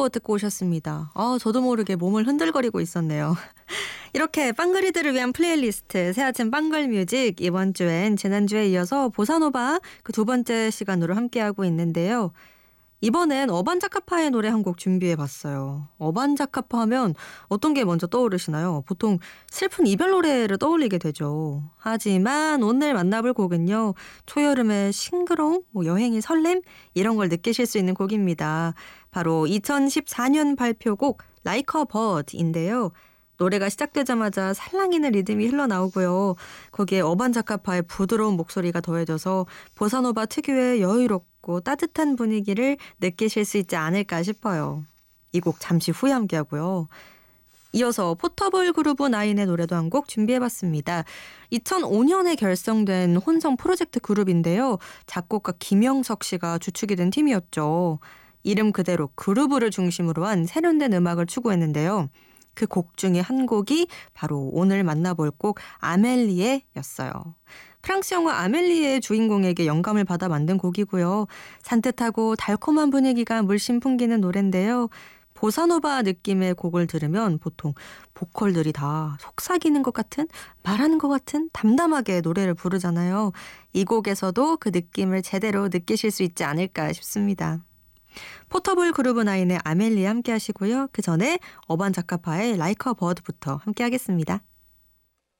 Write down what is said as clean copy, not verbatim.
또 듣고 오셨습니다. 저도 모르게 몸을 흔들거리고 있었네요. 이렇게 빵그리들을 위한 플레이리스트 새아침 빵걸뮤직, 이번 주엔 지난주에 이어서 보사노바 그 두 번째 시간으로 함께하고 있는데요. 이번엔 어반자카파의 노래 한 곡 준비해봤어요. 어반자카파 하면 어떤 게 먼저 떠오르시나요? 보통 슬픈 이별 노래를 떠올리게 되죠. 하지만 오늘 만나볼 곡은요, 초여름의 싱그러움, 여행의 설렘 이런 걸 느끼실 수 있는 곡입니다. 바로 2014년 발표곡 Like a Bird인데요. 노래가 시작되자마자 살랑이는 리듬이 흘러나오고요. 거기에 어반자카파의 부드러운 목소리가 더해져서 보사노바 특유의 여유롭고 따뜻한 분위기를 느끼실 수 있지 않을까 싶어요. 이 곡 잠시 후에 함께하고요. 이어서 포터블 그루브 9의 노래도 한 곡 준비해봤습니다. 2005년에 결성된 혼성 프로젝트 그룹인데요. 작곡가 김영석 씨가 주축이 된 팀이었죠. 이름 그대로 그루브를 중심으로 한 세련된 음악을 추구했는데요. 그 곡 중에 한 곡이 바로 오늘 만나볼 곡 아멜리에였어요. 프랑스 영화 아멜리에의 주인공에게 영감을 받아 만든 곡이고요. 산뜻하고 달콤한 분위기가 물씬 풍기는 노래인데요. 보사노바 느낌의 곡을 들으면 보통 보컬들이 다 속삭이는 것 같은, 말하는 것 같은 담담하게 노래를 부르잖아요. 이 곡에서도 그 느낌을 제대로 느끼실 수 있지 않을까 싶습니다. 포터블 그루브 9의 아멜리에 함께 하시고요. 그 전에 어반자카파의 Like a Bird부터 함께 하겠습니다.